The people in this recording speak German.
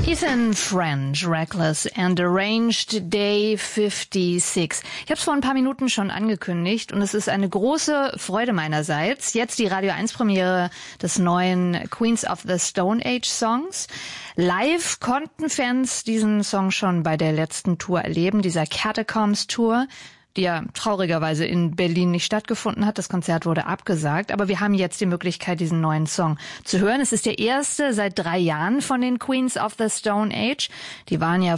Ethan French, Reckless and Arranged Day 56. Ich habe es vor ein paar Minuten schon angekündigt und es ist eine große Freude meinerseits. Jetzt die Radio 1 Premiere des neuen Queens of the Stone Age Songs. Live konnten Fans diesen Song schon bei der letzten Tour erleben, dieser Catacombs Tour, die ja traurigerweise in Berlin nicht stattgefunden hat. Das Konzert wurde abgesagt, aber wir haben jetzt die Möglichkeit, diesen neuen Song zu hören. Es ist der erste seit 3 Jahren von den Queens of the Stone Age. Die waren ja